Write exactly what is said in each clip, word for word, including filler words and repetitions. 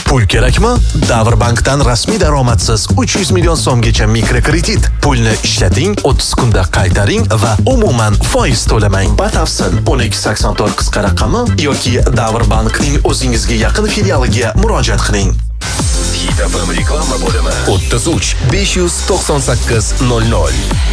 Pul kerakmi? Davrbankdan rasmiy daromadsiz uch yuz million so'mgacha mikrokredit. Pulni ishlating, o'ttiz kunda qaytaring va umuman foiz to'lamang. Batafsil o'n ikki sakson to'rt qisqa raqami yoki Davrbankning o'zingizga yaqin filialiga murojaat qiling. Hit F M reklama bo'limi o'ttiz uch besh yuz to'qson sakkiz nol nol.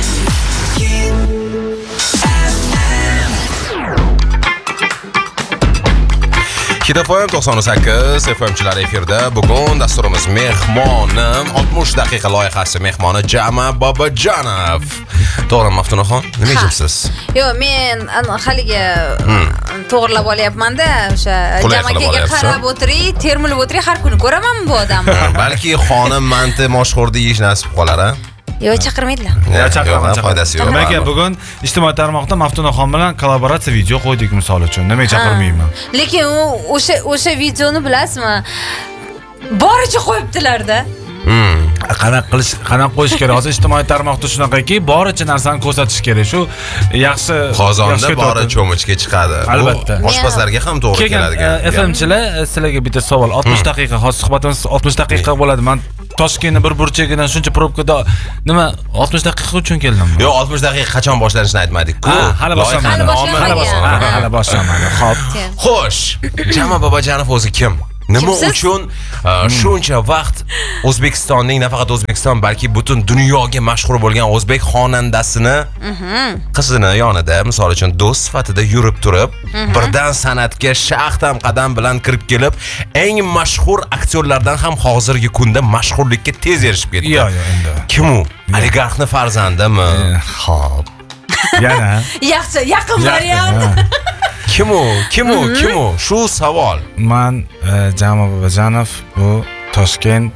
Hit F M to'qson sakkiz F M chilar efirda. Bugun dasturimiz mehmoni oltmish daqiqa loyihasi mehmoni Jama Bobojanov. To'g'rimi Maftunaxon? Nima deyapsiz? Yo'q, men haligi to'g'rilab olyapman-da, o'sha Jamaga qarab o'tiring, termilib o'tiring, har kuni ko'raman bu odamni. Balki xonim manti mashhurda yeyish nasib qolar-a? Yo'q, chaqirmaydilar. Yo'q, chaqirmaydilar. Foydasi yo'q. Nimaga bugun ijtimoiy tarmoqda Maftunaxon bilan kollaboratsiya video qo'ydik misol uchun. Nimaga chaqirmayman? Lekin u o'sha o'sha videoni bilasizmi? Boricha qo'yibdilar-da. Qanaqa qilish, qanaqa qo'yish kerak? Hozir ijtimoiy tarmoqda shunaqaki, boricha narsani ko'rsatish kerak. Shu yaxshi qozonda bori cho'michga chiqadi. Albatta. Oshpazlarga ham to'g'ri keladigan. F M chilar, sizlarga bitta savol. oltmish daqiqa, hozir suhbatimiz oltmish daqiqa bo'ladi. Men Toshkentning bir burchagidan shuncha probkada nima oltmish daqiqa uchun keldim. Yo'q, oltmish daqiqa qachon boshlanishini aytmadik-ku. Hali boshlamadi. Hali boshlamadi. Xo'p. Xo'sh, Jama Bobojanov o'zi kim? Nima uchun shuncha vaqt O'zbekistonning, nafaqat O'zbekiston, balki butun dunyoga mashhur bo'lgan o'zbek xonandasini qizini yonida, misol uchun do'st sifatida yurib turib, birdan san'atga shaxtam qadam bilan kirib kelib, eng mashhur aktyorlardan ham hozirgi kunda mashhurlikka tez erishib ketdi. Yo'q, yo'q, endi. Kim u? Oligarxning farzandimi? Xo'p. Yana. Yaxshi, yaqin variant. Kim u? Kim u? Kim u? Shu savol. Men Jama Bobojanov, bu Toshkent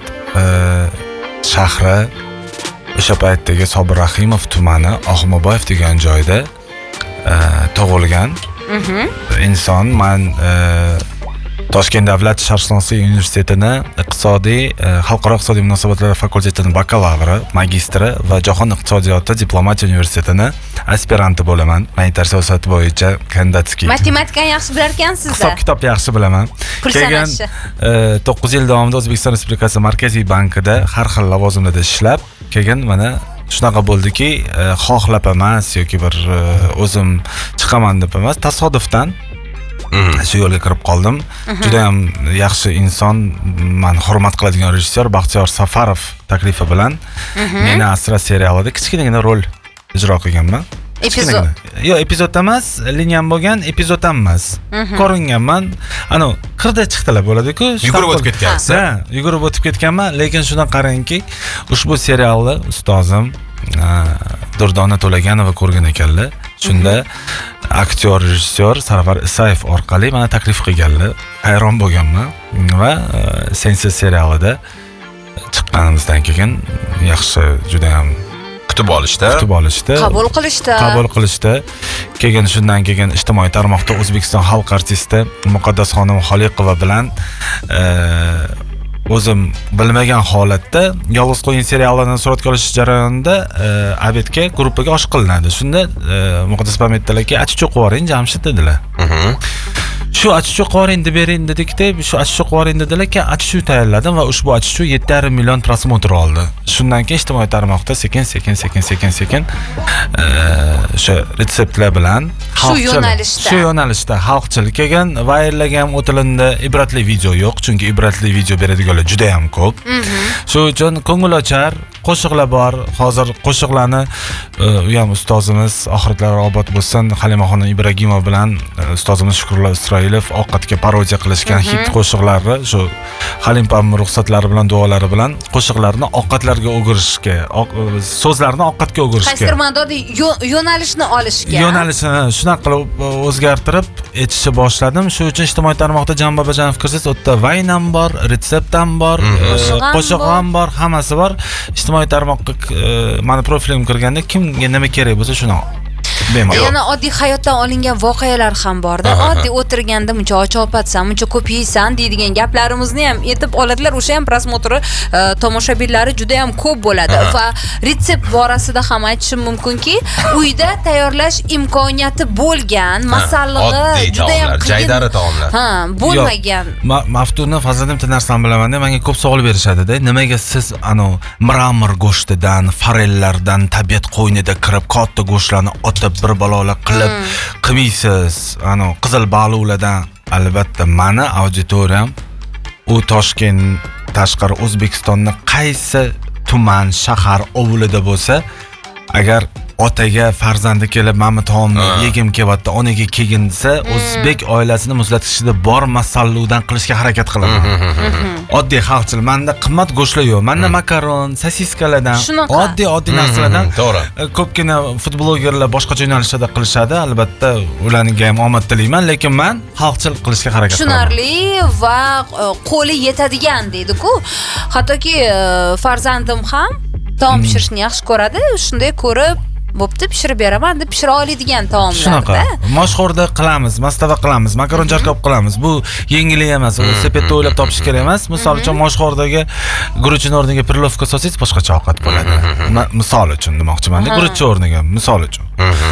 shahri, o'sha paytdagi Sobir Rahimov tumani Oximoboyev degan joyda tug'ilgan inson. Men Toshkent davlat Sharqshunoslik universitetini iqtisodiy xalqaro iqtisodiy munosabatlar fakultetining bakalavri, magistri va jahon iqtisodiyoti diplomatiya universitetini aspiranti bo'laman. Humanitar siyosat bo'yicha kandidatskiy. Matematikani yaxshi bilar ekansiz-da. Hisob-kitobni yaxshi bilaman. Keyin to'qqiz yil davomida O'zbekiston Respublikasi Markaziy bankida har xil lavozimlarda ishlab, keyin mana shunaqa bo'ldiki, xohlab emas yoki bir o'zim chiqaman deb emas, tasodifdan shu yo'lga kirib qoldim. Juda ham yaxshi inson, men hurmat qiladigan rejissyor Baxtiyor Safarov taklifi bilan Meni asra serialida kichkinagina rol ijro qilganman. Epizod. Yo'q, epizod emas, liniyam bo'lgan, epizod emas. Ko'ringanman. Ana qirda chiqdilar bo'ladi-ku. Yugurib o'tib ketgansiz. Ha, yugurib o'tib ketganman, lekin shundan qarangki, ushbu serialni ustozim Durdona To'laganova ko'rgan ekanlar. Shunda aktyor, rejissyor Sarvar Isayev orqali meni taklif qilganlar. Hayron bo'lganman va Sensiz serialida chiqqanimizdan keyin yaxshi, juda ham kutib olishdi. Kutib olishdi. Qabul qilishdi. Qabul qilishdi. Keyin shundan keyin ijtimoiy tarmoqda O'zbekiston xalq artisti Muqaddasxonim Xoliqova bilan o'zim bilmagan holatda Yolg'iz qo'yin serialidan suratga olish jarayonida Abedga gruppaga osh qilinadi. Shunda Muqaddas Pametdalaki achichoq qo'ring Jamshid dedilar. Shu achichoq qo'ring deb bering dedikda, shu achichoq qo'ring dedilar, keyin achichoq tayyorladim va ushbu achichoq yetti yarim million prosmotr oldi. Shundan keyin ijtimoiy tarmoqda sekin sekin sekin sekin sekin o'sha retseptlar bilan shu yo'nalishda shu yo'nalishda xalqchil kelgan, vayrlagan o'tilindi. Ibratli video yo'q, chunki ibratli video beradiganlar juda ham ko'p. Shu uchun ko'ngilochar qo'shiqlar bor. Hozir qo'shiqlarni u ham ustozimiz oxiratlari obod bo'lsin, Halimaxon Ibragimov bilan ustozimiz Shukrullo Isroilov ovqatga parodiya qilishgan hit qo'shiqlarni, shu Halim pam ruxsatlari bilan, duolari bilan qo'shiqlarni ovqatlarga o'girishga, so'zlarni ovqatga o'girishga, qaysidir ma'noda yo'nalishni olishga, yo'nalishni shunaqa qilib o'zgartirib etishni boshladim. Shu uchun ijtimoiy tarmoqda Jama Bobojanov kirsangiz, u yerda vaynam bor, retsept ham bor, qo'shiq ham bor, hammasi bor. Ijtimoiy tarmoqqa meni profilim kirganda kimga nima kerak bo'lsa shuni bemalol. Yana oddiy hayotdan olingan voqealar ham bor-da. Oddiy o'tirganda muncha och opatsan, muncha ko'p yeysan deydigan gaplarimizni ham aytib oladilar. O'sha ham prosmotri tomoshabinlari juda ham ko'p bo'ladi va retsept borasida ham aytishim mumkinki, uyda tayyorlash imkoniyati bo'lgan, masallig'i juda ham qiyin. Jaydari taomlar. Ha, bo'lmagan. Maftuna Fazliddin bitta narsani bilaman-da, menga ko'p savol berishadi-da. Nimaga siz ano mramor go'shtidan, farellardan tabiat qo'ynida kirib, katta go'shtlarni otib bir balolar qilib qilmaysiz? Ano qizil baliqlardan. Albatta, meni auditoriyam u Toshkent tashqari O'zbekistonning qaysi tuman, shahar, ovulida bo'lsa, agar otaga farzandi kelib, "Mana taomni yegim kelyapti, onaga kelgin" desa, o'zbek oilasini muzlatkichida bor masalludan qilishga harakat qilaman. Oddiy xalqchilik. Menda qimmat go'shtlar yo'q. Menda makaron, sosiskalardan, oddiy oddiy narsalardan. To'g'ri. Ko'pgina futbolgerlar boshqacha yo'nalishlarda qilishadi. Albatta, ularga ham omad tilayman, lekin men xalqchilik qilishga harakat qilaman. Tushunarli va qo'li yetadigan deydi-ku. Hattoki farzandim ham taom pishirishni yaxshi ko'radi. Shunday ko'rib bo'pti, pishirib beraman deb pishira oladigan taomlarda. Shunaqa. Moshxo'rda qilamiz, mastava qilamiz, makaron jarkob qilamiz. Bu yengil emas, sepetda o'ylab topish kerak emas. Misol uchun moshxo'rdagi guruchning o'rniga pirlovka so'siz boshqacha ovqat bo'ladi. Misol uchun demoqchiman. Guruch o'rniga, misol uchun.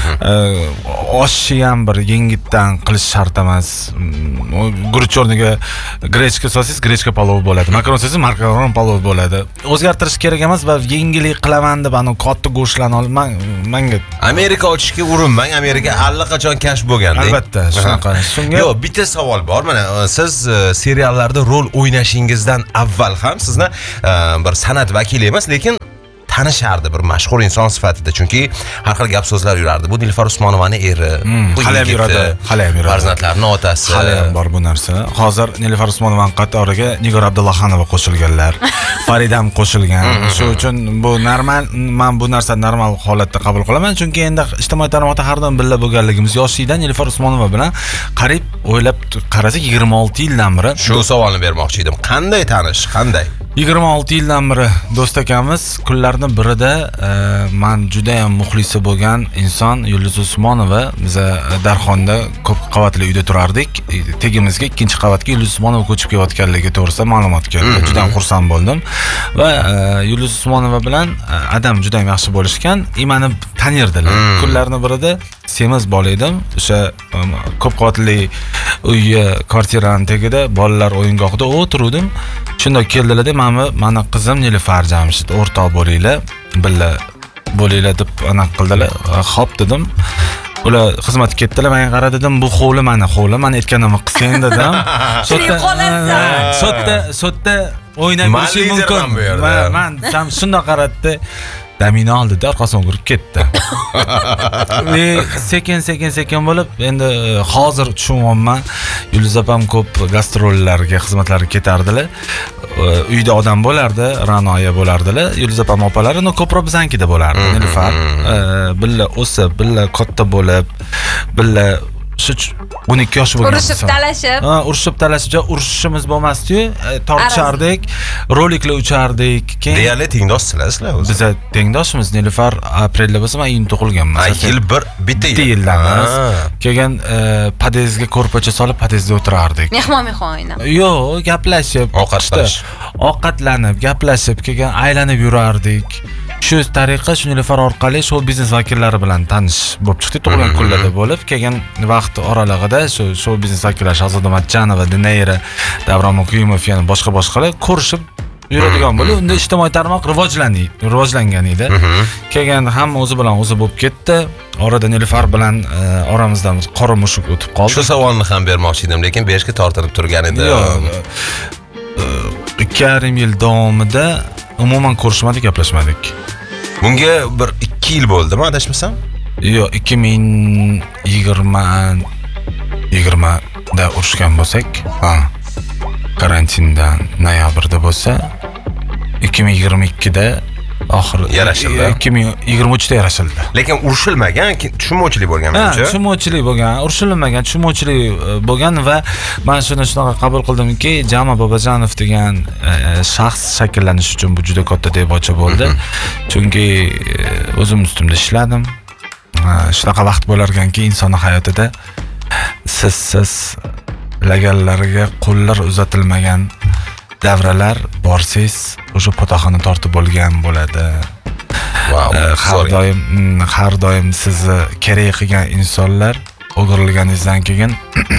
Oshni ham bir yengitdan qilish shart emas. Guruch o'rniga grechka so'siz, grechka palov bo'ladi. Makaron so'siz, makaron palov bo'ladi. O'zgartirish kerak emas va yengillik qilaman deb ana katta go'shtlarni olman. Menga Amerika ochishga urinmang. Amerika allaqachon kashf bo'lganda. Albatta, shunaqa. Shunga Yo'q, bitta savol bor. Mana siz seriallarda rol o'ynashingizdan avval ham sizni bir san'at vakili emas, lekin tanishardi bir mashhur inson sifatida. Chunki har xil gap so'zlar yurardi. Bu Nilufar Usmonovaning eri, bu hali ham yuradi, hali ham yuradi. Farzandlarining otasi. Hali ham bor bu narsa. Hozir Nilufar Usmonovaning qatoriga Nigor Abdullaxonova qo'shilganlar. Faridam qo'shilgan. Shuning uchun bu normal, men bu narsani normal holatda qabul qilaman, chunki endi ijtimoiy tarmoqda har doim birga bo'lganligimiz yoshlikdan Nilufar Usmonova bilan qarib o'ylab qarasak yigirma olti yildan beri. Shu savolni bermoqchi edim. Qanday tanish, qanday? yigirma olti yildan beri do'st ekanmiz. Kunlarning birida men juda ham muxlisi bo'lgan inson Yulduz Usmonova, biz Darxonda ko'p qavatli uyda turardik. Tegimizga ikkinchi qavatga Yulduz Usmonova ko'chib kelayotganligi to'g'risida ma'lumot keldi. Juda ham xursand bo'ldim. Va Yulduz Usmonova bilan adam juda ham yaxshi bo'lishgan. Meni tanirdilar. Kunlarning birida semiz bola edim. O'sha ko'p qavatli uy kvartiraning tagida bolalar o'yingohida o'tirdim. Shunda keldilar-da, "Mana meni qizim Nilufar Jamshid, o'rtoq bo'linglar, billa bo'linglar" deb aniq qildilar. "Xo'p" dedim. Ular xizmatga ketdilar, menga qara dedim, "Bu hovli meni hovli, men aytganimni qilsang" dedim. Sotda sotda o'ynab yurishi mumkin. Men ham shunday qaratdi. Damini oldi-da, orqasiga o'girib ketdi. Ve sekin sekin sekin bo'lib, endi hozir tushunyapman. Yulduz opam ko'p gastrollarga, xizmatlarga ketardilar. Uyda odam bo'lardi, Ra'noya bo'lardilar. Yulduz opam opalari no ko'proq bizankida bo'lardi. Nilufar billa o'sib, billa katta bo'lib, billa shu o'n ikki yosh bo'lgan. Urushib talashib. Ha, urushib talashib, urushishimiz bo'lmasdi-yu, tortishardik, roliklar uchardik. Deyarli tengdoshsizlar sizlar o'zi. Biz tengdoshmiz. Nilufar aprelda bo'lsa, men iyun tug'ilganman. Yil bir bitta yillarimiz. Kelgan podezga ko'rpacha solib, podezda o'tirardik. Mehmon-mehmon o'ynab. Yo'q, gaplashib, ovqatlash. Ovqatlanib, gaplashib, kelgan aylanib yurardik. Shu tariqa shu Nilufar orqali show biznes vakillari bilan tanish bo'lib chiqdik. Tug'ilgan kunlarda bo'lib, kelgan vaqt oralig'ida shu show biznes vakillari Shahzoda Matchanova, Dinayra, Davron Muqimov, yana boshqa boshqalar ko'rishib yuradigan bo'ldi. Unda ijtimoiy tarmoq rivojlandi, rivojlangan edi. Kelgan hamma o'zi bilan o'zi bo'lib ketdi. Orada Nilufar bilan oramizdan qora mushuk o'tib qoldi. Shu savolni ham bermoqchi edim, lekin berishga tortinib turgan edi. Yo'q. ikki yarim yil davomida umuman ko'rishmadik, gaplashmadik. Bunga bir ikki yil bo'ldimi, adashmasam? Yo'q, ikki ming yigirma da urushgan bo'lsak, ha. Karantindan noyabrda bo'lsa, ikki ming yigirma ikkida oxir yarashildi. ikki ming yigirma uchda yarashildi. Lekin urushilmagan, tushunmovchilik bo'lgan menimcha. Ha, tushunmovchilik bo'lgan, urushilmagan, tushunmovchilik bo'lgan va men shuni shunaqa qabul qildimki, Jama Bobojanov degan shaxs shakllanish uchun bu juda katta debocha bo'ldi. Chunki o'zim ustimda ishladim. shunaqa vaqt bo'lar ekanki insonning hayotida sizsiz laganlariga qo'llar uzatilmagan davralar borsiz, o'sha potaxoni tortib bo'lgan bo'ladi. Wow, har doim har doim sizni kerak qilgan insonlar o'girilganingizdan keyin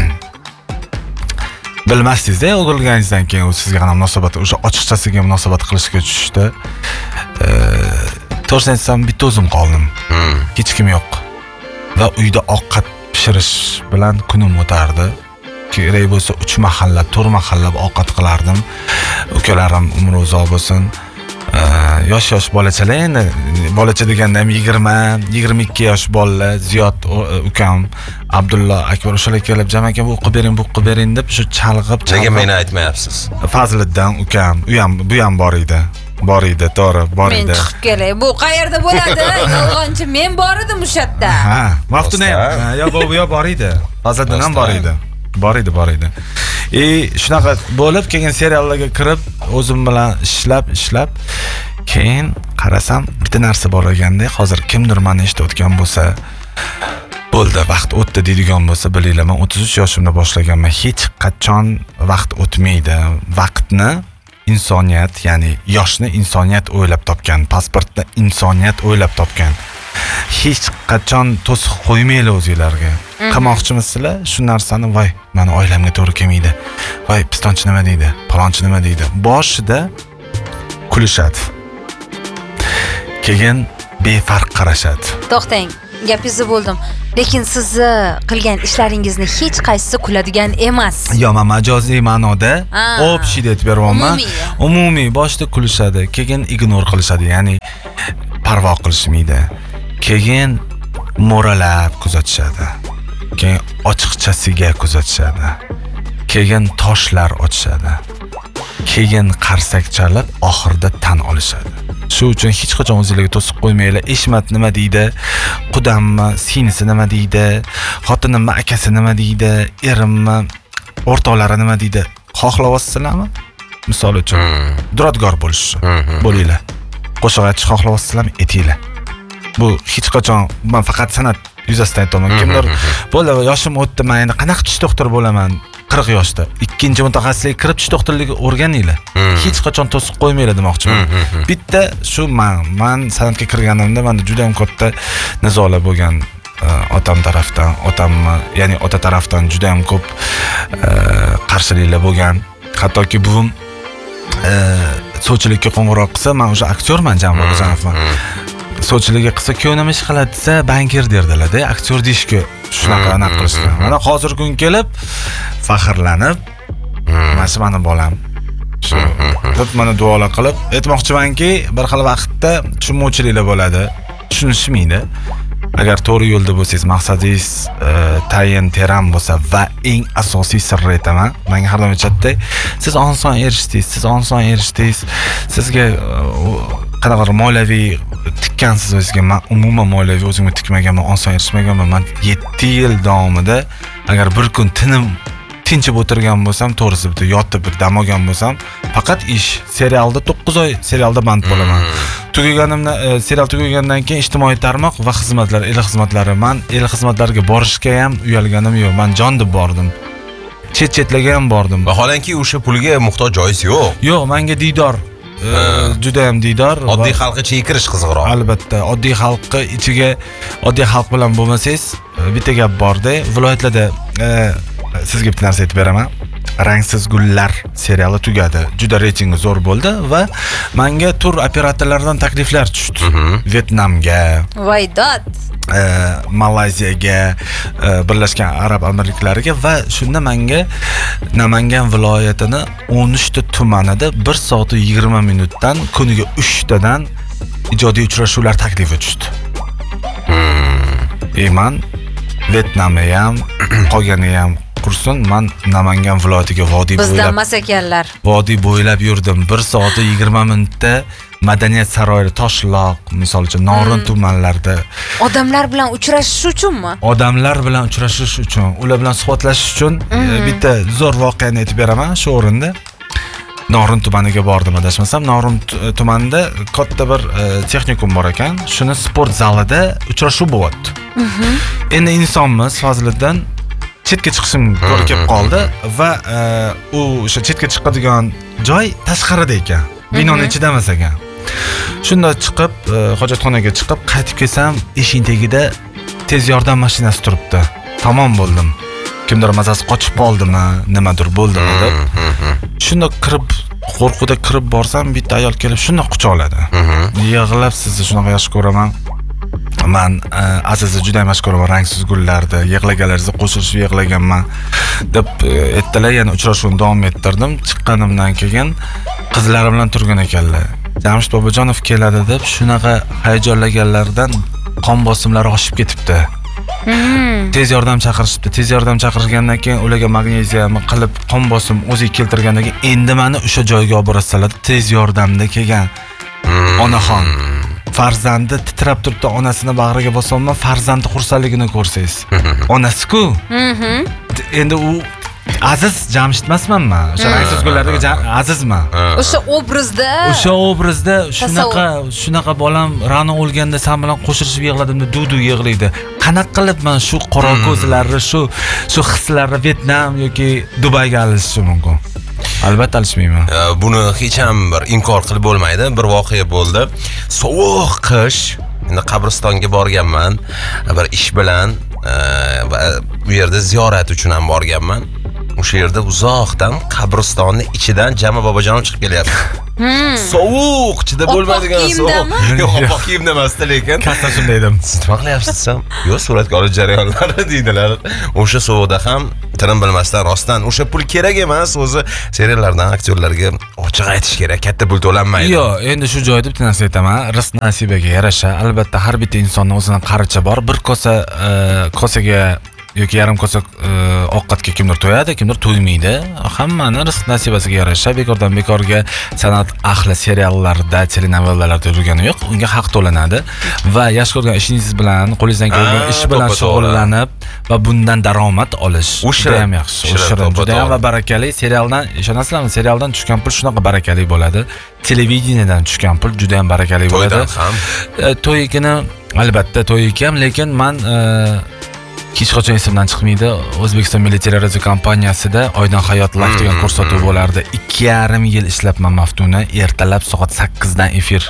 bilmasdingiz-da, o'girilganingizdan keyin u sizga qanday munosabat, o'sha ochiqchasiga munosabat qilishga tushishdi. To'g'risini aytsam, bitta o'zim qoldim. Hech kim yo'q. Va uyda ovqat pishirish bilan kunim o'tardi. Kerak bo'lsa uch mahallab, to'rt mahallab ovqat qilardim. Ukalarim umri uzoq bo'lsin. Yosh-yosh bolachalar, endi bolacha deganda ham yigirma, yigirma ikki yosh bolalar, Ziyod ukam, Abdulla Akbar o'shalar kelib, "Jam aka, bu o'qib bering, bu o'qib bering" deb shu chalg'ib, nega meni aytmayapsiz? Fazliddin ukam, u ham, bu ham bor edi. Bor edi, to'g'ri, bor edi. Men chiqib kelay. Bu qayerda bo'ladi? Yolg'onchi, men bor edim o'sha yerda. Ha, Maftuna ham, yo bu yo bor edi. Fazliddin ham bor edi. Bor edi, bor edi. E, shunaqa bo'lib, keyin seriallarga kirib, o'zim bilan ishlab, ishlab, keyin qarasam, bitta narsa bor ekanda, hozir kimdir meni eshitayotgan bo'lsa, bo'ldi, vaqt o'tdi deydigan bo'lsa, bilinglar, men o'ttiz uch yoshimda boshlaganman. Hech qachon vaqt o'tmaydi. Vaqtni insoniyat, ya'ni yoshni insoniyat o'ylab topgan, pasportni insoniyat o'ylab topgan. Hech qachon to'siq qo'ymaylar o'zingizlarga. Qilmoqchimisizlar? Shu narsani, voy, meni oilamga to'g'ri kelmaydi. Voy, pistonchi nima deydi? Palonchi nima deydi? Boshida kulishadi. Keyin befarq qarashadi. To'xtang, gapingizni bo'ldim. Lekin sizni qilgan ishlaringizni hech qaysisi kuladigan emas. Yo, men majoziy ma'noda общий deb beryapman. Umumiy boshida kulishadi, keyin ignor qilishadi, ya'ni parvo qilishmaydi. Keyin mo'ralab kuzatishadi. Keyin ochiqchasiga kuzatishadi. Keyin toshlar ochishadi. Keyin qarsak chalib, oxirida tan olishadi. Shu uchun hech qachon o'zingizlarga to'siq qo'ymanglar. Eshmat nima deydi? Qudammi, sinisi nima deydi? Xotinimmi, akasi nima deydi? Erimmi, o'rtoqlari nima deydi? Xohlayapsizlarmi? Misol uchun, duradgor bo'lish bo'linglar. Qo'shiq aytish xohlayapsizlarmi? Etinglar. Bu hech qachon, men faqat san'at yuzasidan aytaman. Kimdir bo'ldi, yoshim o'tdi, men endi qanaqa tish doktori bo'laman? qirq yoshda ikkinchi mutaxassislikka kirib tish doktorligiga o'rganinglar. Hech qachon to'siq qo'ymaylar demoqchiman. Bitta shu men, men san'atga kirganimda menda juda ham katta nizolar bo'lgan. Otam tarafdan, otamni, ya'ni ota tarafdan juda ham ko'p qarshiliklar bo'lgan. Hattoki buvim sovchilikka qo'ng'iroq qilsa, men o'sha aktyorman, Jamol Bojanovman. Sovchilikka qilsa, "Kuyov nima ish qiladi?" desa, "Bankir" derdilar-da, aktyor deyishga shunaqa aniq qilishgan. Mana hozir kun kelib faxrlanib, mana shu meni bolam. Shu deb mana duolar qilib aytmoqchimanki, bir xil vaqtda tushunmovchiliklar bo'ladi, tushunishmaydi. Agar to'g'ri yo'lda bo'lsangiz, maqsadingiz tayin teran bo'lsa va eng asosiy sirri aytaman, menga har doim aytadi, siz oson erishdingiz, siz oson erishdingiz, sizga qanaqadir moliyaviy tikkansiz o'zingizga. Men umuman moliyaviy o'zimga tikmaganman, oson erishmaganman. Men yetti yil davomida agar bir kun tinim tinchib o'tirgan bo'lsam, to'g'risi bitta yotib bir dam olgan bo'lsam, faqat ish. Serialda to'qqiz oy serialda band bo'laman. Tugaganimdan, serial tugagandan keyin ijtimoiy tarmoq va xizmatlar, el xizmatlari. Men el xizmatlariga borishga ham uyalganim yo'q. Men jon deb bordim. Chet-chetlarga ham bordim. Vaholanki o'sha pulga muhtoj joyingiz yo'q. Yo'q, menga diydor. Juda ham diydor. Oddiy xalq ichiga kirish qizig'roq. Albatta, oddiy xalqqa ichiga, oddiy xalq bilan bo'lmasangiz, bitta gap bor-da, viloyatlarda sizga bitta narsa aytib beraman. Rangsiz gullar seriali tugadi. Juda reytingi zo'r bo'ldi va menga tur operatorlaridan takliflar tushdi. Vyetnamga, Voydod, Malayziyaga, Birlashgan Arab Amirliklariga va shunda menga Namangan viloyatini o'n uch ta tumanida bir soat yigirma minutdan kuniga uch tadan ijodiy uchrashuvlar taklifi tushdi. E men Vyetnamga ham, qolgani ham qursin, men Namangan viloyatiga vodiy bo'ylab, bizdan emas ekanlar. Vodiy bo'ylab yurdim. bir soat yigirma minutda Madaniyat saroyi, Toshloq, misol uchun Norin tumanlarida Odamlar bilan uchrashish uchunmi? Odamlar bilan uchrashish uchun, ular bilan suhbatlashish uchun bitta zo'r voqeani aytib beraman shu o'rinda. Norin tumaniga bordim adashmasam. Norin tumanida katta bir texnikum bor ekan. Shuni sport zalida uchrashuv bo'lyapti. Endi insonmiz Fazliddin chetga chiqishim to'g'ri kelib qoldi va u o'sha chetga chiqadigan joy tashqarida ekan. Binoning ichida emas ekan. Shunda chiqib, hojatxonaga chiqib, qaytib kelsam, eshik tagida tez yordam mashinasi turibdi. Tamom bo'ldim. Kimdir mazasi qochib qoldimi, nimadir bo'ldimi deb. Shunda kirib, qo'rquvda kirib borsam, bitta ayol kelib shunda quchoqladi. Yig'lab, sizni shunaqa yaxshi ko'raman. Men Azizni juda yaxshi ko'raman, rangsiz gullarni, yig'laganlaringizni qo'shilib yig'laganman deb aytdilar. Yana uchrashuvni davom ettirdim. Chiqqanimdan keyin qizlarim bilan turgan ekanlar. Jamshid Bobojonov keladi deb shunaqa hayajonlaganlardan qon bosimlari oshib ketibdi. Tez yordam chaqirishibdi. Tez yordam chaqirgandan keyin ularga magneziyam qilib qon bosim o'ziga keltirgandan keyin endi meni o'sha joyga olib borsalar, tez yordamda kelgan onaxon farzandi titrab turibdi, onasini bag'riga bosolmay farzandi xursandligini ko'rsangiz. Onasi-ku. Endi u Aziz Jamshid emasmanmi? O'sha rangsiz gullardagi Azizman. O'sha obrazda, o'sha obrazda shunaqa, shunaqa bolam Ra'no o'lganda sen bilan qo'shilib yig'ladimda dudu yig'laydi. Qanaqa qilib men shu qora ko'zlarni, shu shu hislarni Vyetnam yoki Dubayga alishishim mumkin? Albatta alishmayman. Buni hech ham bir inkor qilib bo'lmaydi. Bir voqea bo'ldi. Sovuq qish, endi qabristonga borganman, bir ish bilan va bu yerda ziyorat uchun ham borganman. O'sha yerda uzoqdan qabristonni ichidan Jama Bobojonov chiqib kelyapti. Sovuq, ichida bo'lmaydigan sovuq. Yo'q, oppoq kiyimda emasdi, lekin katta shunday dedim. Siz nima qilyapsiz desam, "Yo'q, suratga olish jarayonlari" deydilar. O'sha sovuqda ham tinim bilmasdan rostdan o'sha pul kerak emas, o'zi seriallardan aktyorlarga ochiq aytish kerak, katta pul to'lanmaydi. Yo'q, endi shu joyda bitta narsa aytaman, rizq nasibaga yarasha, albatta har bitta insonning o'zining qarichi bor. Bir kosa kosaga yoki yarim kosa ovqatga kimdir to'yadi, kimdir to'ymaydi. Hammani rizq nasibasiga yarasha, bekordan bekorga san'at ahli seriallarda, telenovellalarda yurgani yo'q, unga haq to'lanadi va yaxshi ko'rgan ishingiz bilan, qo'lingizdan kelgan ish bilan shug'ullanib va bundan daromad olish juda ham yaxshi. O'shirin, juda ham va barakali. Serialdan, ishonasizlarmi, serialdan tushgan pul shunaqa barakali bo'ladi. Televideniyadan tushgan pul juda ham barakali bo'ladi. To'ydan ham. To'yigini albatta to'yik ham, lekin men hech qachon esimdan chiqmaydi. O'zbekiston Milliy teleradio kompaniyasida Oydin Hayot Live degan ko'rsatuv bo'lardi. ikki yarim yil ishlabman Maftuna, ertalab soat sakkizdan efir.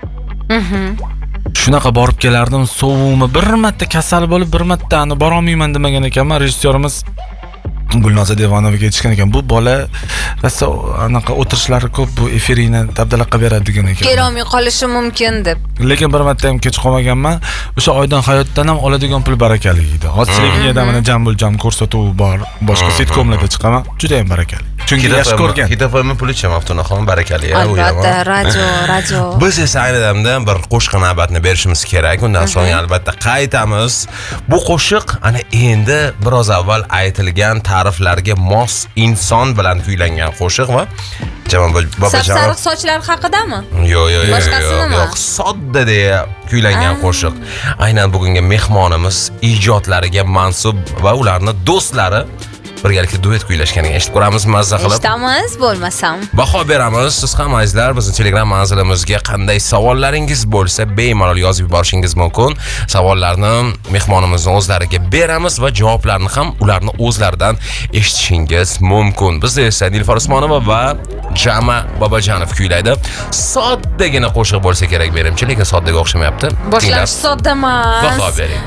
Shunaqa borib kelardim, sovug'imi bir marta kasal bo'lib, bir marta ani bora olmayman demagan ekanman. Rejissyorimiz Gulnoza Devonovaga aytishgan ekan, bu bola rosa anaqa o'tirishlari ko'p, bu efiringni tabdala qilib beradi degan ekan. Kelolmay qolishi mumkin deb. Lekin bir marta ham kech qolmaganman. O'sha Oydin Hayotdan ham oladigan pul barakali edi. Hozir televideniyada mana jam-bo'ljam ko'rsatuv bor, boshqa sitkomlarda chiqaman. Juda ham barakali. Chunki yaxshi ko'rgan. Hitofm pulicha Maftunaxon barakali. Albatta, radio, radio. Biz esa ayni damda bir qo'shiq navbatni berishimiz kerak. Undan so'ng albatta qaytamiz. Bu qo'shiq ana endi biroz avval aytilgan ta'riflarga mos inson bilan kuylangan qo'shiq va Jama Bobojonov Sariq sochlar haqidami? Yo'q, yo'q, yo'q. Boshqasinimi? Yo'q, sodda deya kuylangan qo'shiq. Aynan bugungi mehmonimiz ijodlariga mansub va ularning do'stlari birgalikda duet kuylashganini eshitib ko'ramiz, mazza qilib. Eshitamiz, bo'lmasam. Baho beramiz. Siz ham azizlar bizning Telegram manzilimizga qanday savollaringiz bo'lsa, bemalol yozib yuborishingiz mumkin. Savollarni mehmonimizning o'zlariga beramiz va javoblarni ham ularning o'zlaridan eshitishingiz mumkin. Bizda esa Nilufar Usmonova va Jama Bobojonov kuylaydi. Soddagina qo'shiq bo'lsa kerak, menimcha, lekin soddaga o'xshamayapti. Boshlanish sodda emas. Baho bering.